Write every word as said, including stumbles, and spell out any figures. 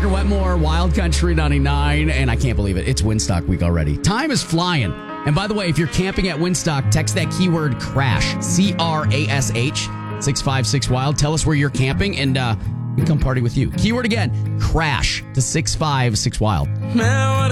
Parker Wetmore, Wild Country ninety-nine, and I can't believe it. It's Windstock week already. Time is flying. And by the way, if you're camping at Windstock, text that keyword CRASH, C R A S H, six five six wild. Tell us where you're camping, and uh, we can come party with you. Keyword again, CRASH to six five six wild.